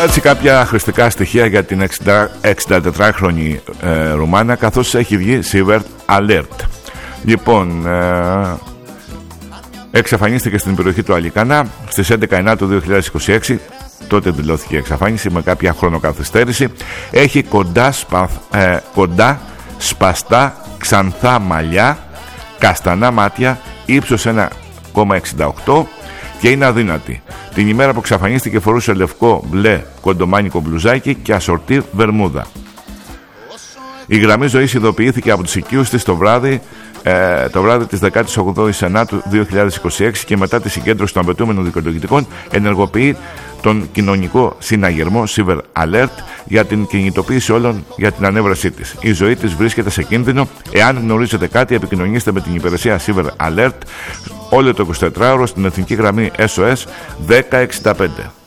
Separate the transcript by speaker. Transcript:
Speaker 1: Έτσι κάποια χρηστικά στοιχεία για την 64χρονη Ρουμάνα, καθώς έχει βγει Silver Alert. Λοιπόν, εξαφανίστηκε στην περιοχή του Αλικάνα στις 11 του 2026. Τότε δηλώθηκε η εξαφάνιση με κάποια χρονοκαθυστέρηση. Έχει κοντά σπαστά ξανθά μαλλιά, καστανά μάτια, ύψος 1,68 και είναι αδύνατη. Την ημέρα που εξαφανίστηκε φορούσε λευκό μπλε κοντομάνικο μπλουζάκι και ασορτή βερμούδα. Η γραμμή ζωής ειδοποιήθηκε από τους οικείους της το βράδυ της 18ης Ενάτου 2026 και μετά τη συγκέντρωση των απαιτούμενων δικαιολογητικών ενεργοποιεί τον κοινωνικό συναγερμό Silver Alert για την κινητοποίηση όλων για την ανέβρασή της. Η ζωή της βρίσκεται σε κίνδυνο. Εάν γνωρίζετε κάτι, επικοινωνήστε με την υπηρεσία Silver Alert όλο το 24ωρο στην εθνική γραμμή SOS 1065.